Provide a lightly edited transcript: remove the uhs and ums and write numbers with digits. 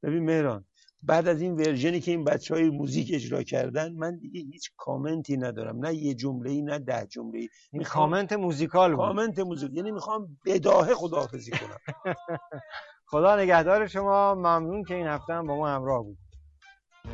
ببین مهران، بعد از این ورژنی که این بچهای موزیک اجرا کردن، من دیگه هیچ کامنتی ندارم، نه یه جمله‌ای نه 10 جمله‌ای. این کامنت موزیکال بود. کامنت موزیک، یعنی میخوام بداهه خداحافظی کنم. خدا نگهدار شما، ممنون که این هفته هم با ما همراه بود.